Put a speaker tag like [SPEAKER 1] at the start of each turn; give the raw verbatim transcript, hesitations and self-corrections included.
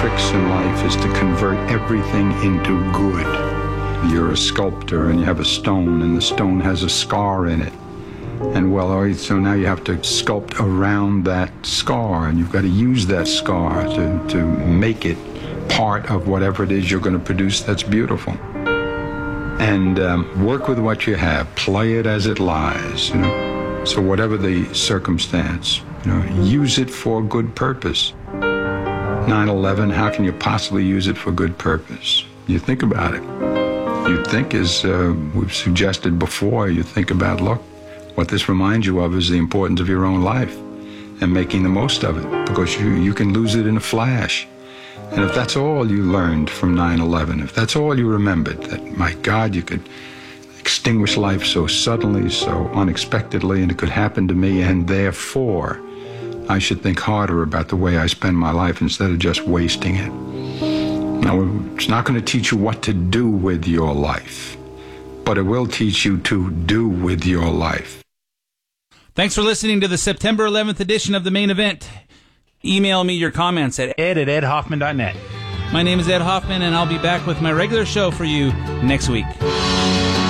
[SPEAKER 1] tricks in life is to convert everything into good. You're a sculptor and you have a stone and the stone has a scar in it. And well, all right, so now you have to sculpt around that scar, and you've got to use that scar to, to make it part of whatever it is you're going to produce that's beautiful. And um, work with what you have. Play it as it lies, you know. So whatever the circumstance, you know, use it for a good purpose. nine eleven, how can you possibly use it for good purpose? You think about it. You think, as uh, we've suggested before, you think about, look, what this reminds you of is the importance of your own life and making the most of it, because you, you can lose it in a flash. And if that's all you learned from nine eleven, if that's all you remembered, that, my God, you could extinguish life so suddenly, so unexpectedly, and it could happen to me, and therefore I should think harder about the way I spend my life instead of just wasting it. Now, it's not going to teach you what to do with your life, but it will teach you to do with your life.
[SPEAKER 2] Thanks for listening to the September eleventh edition of The Main Event. Email me your comments at ed at ed hoffman dot net. My name is Ed Hoffman, and I'll be back with my regular show for you next week.